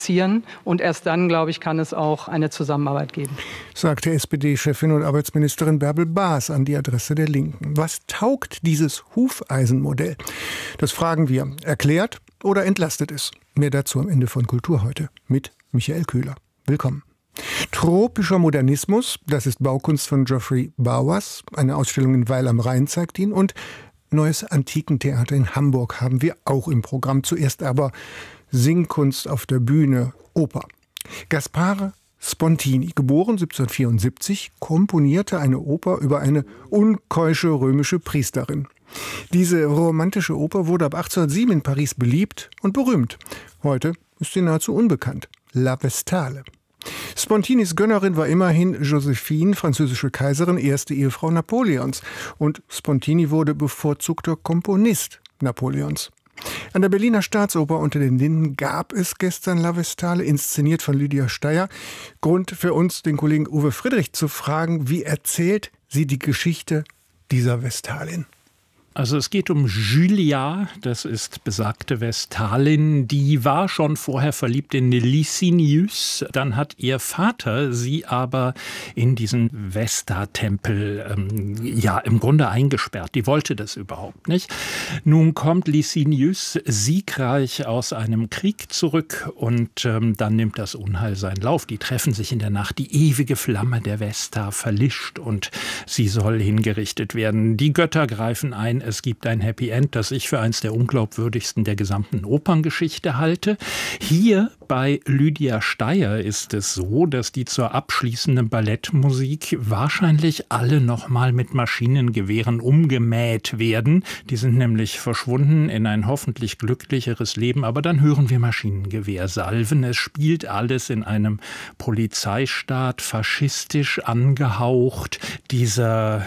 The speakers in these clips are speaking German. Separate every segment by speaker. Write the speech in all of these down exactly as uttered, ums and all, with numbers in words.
Speaker 1: Und erst dann, glaube ich, kann es auch eine Zusammenarbeit geben.
Speaker 2: Sagte S P D-Chefin und Arbeitsministerin Bärbel Baas an die Adresse der Linken. Was taugt dieses Hufeisenmodell? Das fragen wir. Erklärt oder entlastet es? Mehr dazu am Ende von Kultur heute mit Michael Köhler. Willkommen. Tropischer Modernismus, das ist Baukunst von Geoffrey Bowers. Eine Ausstellung in Weil am Rhein zeigt ihn. Und Neues Antikentheater in Hamburg haben wir auch im Programm. Zuerst aber Singkunst auf der Bühne, Oper. Gaspare Spontini, geboren siebzehnhundertvierundsiebzig, komponierte eine Oper über eine unkeusche römische Priesterin. Diese romantische Oper wurde ab achtzehnhundertsieben in Paris beliebt und berühmt. Heute ist sie nahezu unbekannt. La Vestale. Spontinis Gönnerin war immerhin Josephine, französische Kaiserin, erste Ehefrau Napoleons. Und Spontini wurde bevorzugter Komponist Napoleons. An der Berliner Staatsoper unter den Linden gab es gestern La Vestale, inszeniert von Lydia Steyer. Grund für uns, den Kollegen Uwe Friedrich, zu fragen, wie erzählt sie die Geschichte dieser Vestalin?
Speaker 3: Also es geht um Julia, das ist besagte Vestalin, die war schon vorher verliebt in Licinius. Dann hat ihr Vater sie aber in diesen Vesta-Tempel ähm, ja im Grunde eingesperrt. Die wollte das überhaupt nicht. Nun kommt Licinius siegreich aus einem Krieg zurück und ähm, dann nimmt das Unheil seinen Lauf. Die treffen sich in der Nacht, die ewige Flamme der Vesta verlischt und sie soll hingerichtet werden. Die Götter greifen ein. Es gibt ein Happy End, das ich für eines der unglaubwürdigsten der gesamten Operngeschichte halte. Hier bei Lydia Steyer ist es so, dass die zur abschließenden Ballettmusik wahrscheinlich alle nochmal mit Maschinengewehren umgemäht werden. Die sind nämlich verschwunden in ein hoffentlich glücklicheres Leben. Aber dann hören wir Maschinengewehrsalven. Es spielt alles in einem Polizeistaat, faschistisch angehaucht. Dieser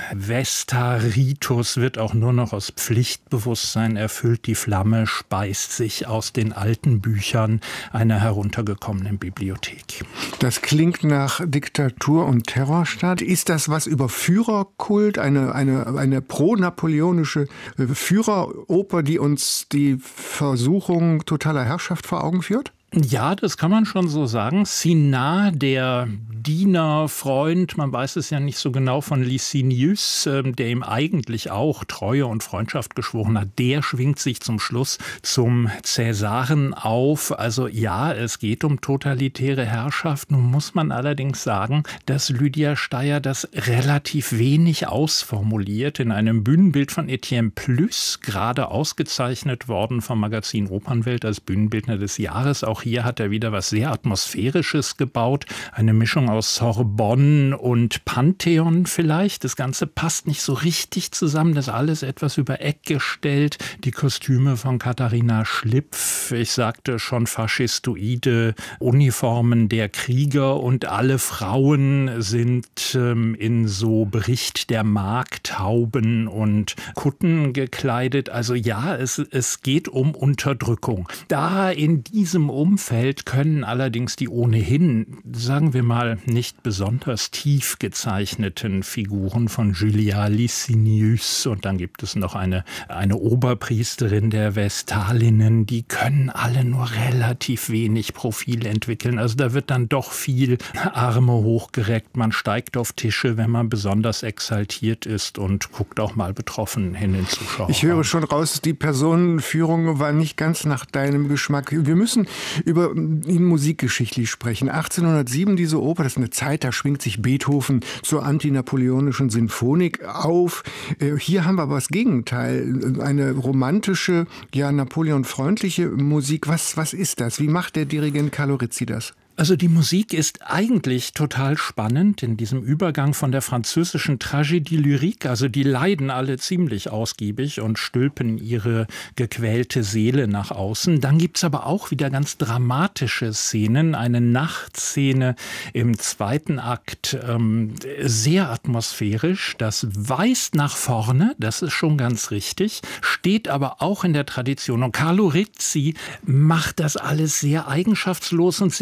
Speaker 3: Vesta-Ritus wird auch nur noch aus Pflichtbewusstsein erfüllt. Die Flamme speist sich aus den alten Büchern einer heruntergekommenen Bibliothek.
Speaker 2: Das klingt nach Diktatur und Terrorstaat. Ist das was über Führerkult, eine, eine, eine pro-napoleonische Führeroper, die uns die Versuchung totaler Herrschaft vor Augen führt?
Speaker 3: Ja, das kann man schon so sagen. Cinna, der Diener, Freund, man weiß es ja nicht so genau, von Licinius, der ihm eigentlich auch Treue und Freundschaft geschworen hat, der schwingt sich zum Schluss zum Cäsaren auf. Also ja, es geht um totalitäre Herrschaft. Nun muss man allerdings sagen, dass Lydia Steyer das relativ wenig ausformuliert. In einem Bühnenbild von Etienne Plüss, gerade ausgezeichnet worden vom Magazin Opernwelt als Bühnenbildner des Jahres. Auch hier hat er wieder was sehr Atmosphärisches gebaut. Eine Mischung aus Sorbonne und Pantheon vielleicht. Das Ganze passt nicht so richtig zusammen. Das ist alles etwas über Eck gestellt. Die Kostüme von Katharina Schlipf. Ich sagte schon faschistoide Uniformen der Krieger. Und alle Frauen sind ähm, in so Bericht der Markthauben und Kutten gekleidet. Also ja, es, es geht um Unterdrückung. Da in diesem Umfeld Umfeld können allerdings die ohnehin, sagen wir mal, nicht besonders tief gezeichneten Figuren von Julia Licinius und dann gibt es noch eine, eine Oberpriesterin der Vestalinnen, die können alle nur relativ wenig Profil entwickeln. Also da wird dann doch viel Arme hochgereckt, man steigt auf Tische, wenn man besonders exaltiert ist und guckt auch mal betroffen hin den Zuschauer.
Speaker 2: Ich höre schon raus, die Personenführung war nicht ganz nach deinem Geschmack. Wir müssen über ihn musikgeschichtlich sprechen. achtzehnhundertsieben diese Oper, das ist eine Zeit, da schwingt sich Beethoven zur antinapoleonischen Sinfonik auf. Hier haben wir aber das Gegenteil, eine romantische, ja napoleonfreundliche Musik. Was, was ist das? Wie macht der Dirigent Carlo Rizzi das?
Speaker 3: Also die Musik ist eigentlich total spannend in diesem Übergang von der französischen Tragédie lyrique. Also die leiden alle ziemlich ausgiebig und stülpen ihre gequälte Seele nach außen. Dann gibt's aber auch wieder ganz dramatische Szenen. Eine Nachtszene im zweiten Akt, ähm, sehr atmosphärisch. Das weist nach vorne, das ist schon ganz richtig, steht aber auch in der Tradition. Und Carlo Rizzi macht das alles sehr eigenschaftslos und sehr drucklos.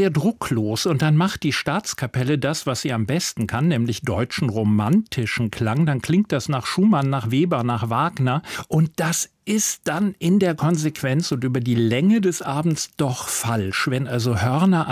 Speaker 3: Drucklos. Und dann macht die Staatskapelle das, was sie am besten kann, nämlich deutschen romantischen Klang. Dann klingt das nach Schumann, nach Weber, nach Wagner. Und das ist dann in der Konsequenz und über die Länge des Abends doch falsch. Wenn also Hörner